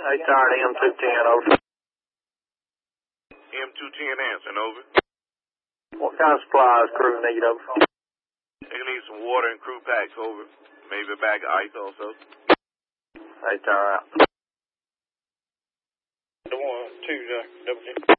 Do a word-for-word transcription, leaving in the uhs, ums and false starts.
Hey, tired M two ten, over. M two ten answering, over. What kind of supplies crew need, over? They need some water and crew packs, over. Maybe a bag of ice also. Hey, tired out. The one, two, uh, double G.